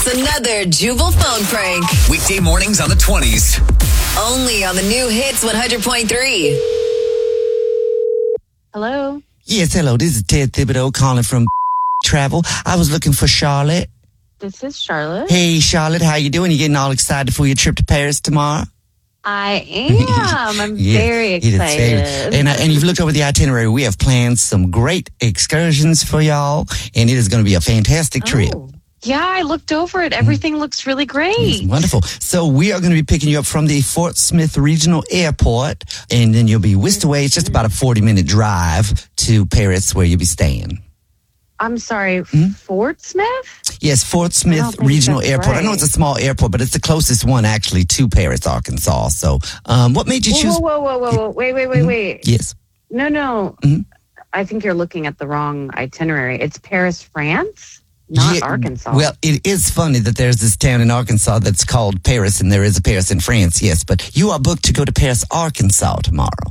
It's another Jubal phone prank. Weekday mornings on the 20s. Only on the new Hits 100.3. Hello? Yes, hello. This is Ted Thibodeau calling from Travel. I was looking for Charlotte. This is Charlotte. Hey, Charlotte, how you doing? You getting all excited for your trip to Paris tomorrow? I am. I'm Yeah, very it is excited. And you've looked over the itinerary. We have planned some great excursions for y'all, and it is going to be a fantastic trip. Oh. Yeah, I looked over it. Everything looks really great. It's wonderful. So we are going to be picking you up from the Fort Smith Regional Airport, and then you'll be whisked away. It's just about a 40-minute drive to Paris where you'll be staying. I'm sorry, Fort Smith? Yes, Fort Smith think Regional that's Airport. I know right. it's a small airport, but it's the closest one actually to Paris, Arkansas. So what made you choose? Whoa. Wait. Yes. No. I think you're looking at the wrong itinerary. It's Paris, France, not Yeah, Arkansas. Well, it is funny that there's this town in Arkansas that's called Paris, and there is a Paris in France, yes. But you are booked to go to Paris, Arkansas tomorrow.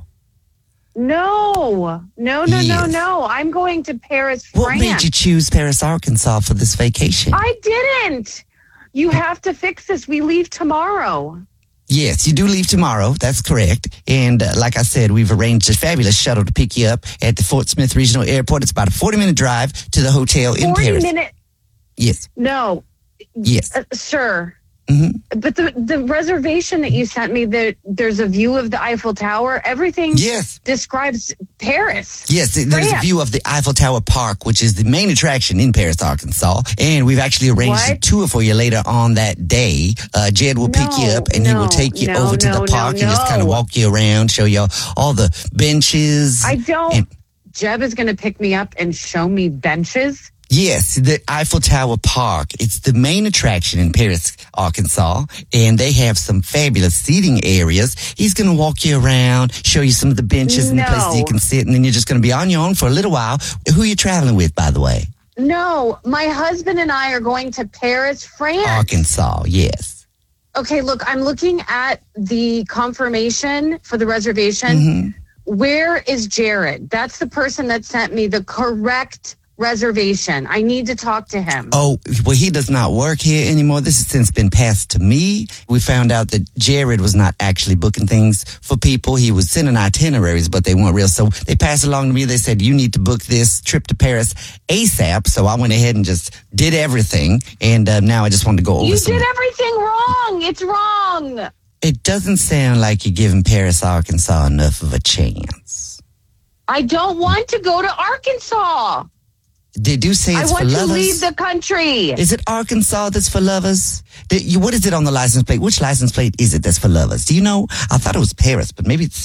No. Yes. I'm going to Paris, What France. made you choose Paris, Arkansas for this vacation? I didn't. You have to fix this. We leave tomorrow. Yes, you do leave tomorrow. That's correct. And like I said, we've arranged a fabulous shuttle to pick you up at the Fort Smith Regional Airport. It's about a 40-minute drive to the hotel in 40 Paris. minutes. Yes. No. Yes. Sir. Mm-hmm. But the reservation that you sent me, there's a view of the Eiffel Tower. Everything Yes. describes Paris. Yes, there's a France. view of the Eiffel Tower Park, which is the main attraction in Paris, Arkansas. And we've actually arranged a What? tour for you later on that day. Jed will pick you up and he will take you over to the park and just kind of walk you around, show you all the benches. I don't. And- Jeb is going to pick me up and show me benches. Yes, the Eiffel Tower Park. It's the main attraction in Paris, Arkansas, and they have some fabulous seating areas. He's going to walk you around, show you some of the benches and the places you can sit, and then you're just going to be on your own for a little while. Who are you traveling with, by the way? No, my husband and I are going to Paris, France. Arkansas, yes. Okay, look, I'm looking at the confirmation for the reservation. Mm-hmm. Where is Jared? That's the person that sent me the correct reservation. I need to talk to him. Oh, well, he does not work here anymore. This has since been passed to me. We found out that Jared was not actually booking things for people. He was sending itineraries, but they weren't real. So they passed along to me. They said, you need to book this trip to Paris ASAP. So I went ahead and just did everything. And now I just wanted to go over You some. did everything wrong. It's wrong. It doesn't sound like you're giving Paris, Arkansas enough of a chance. I don't want to go to Arkansas. They do say I it's for want to lovers. leave the country. Is it Arkansas that's for lovers? What is it on the license plate? Which license plate is it that's for lovers? Do you know? I thought it was Paris, but maybe it's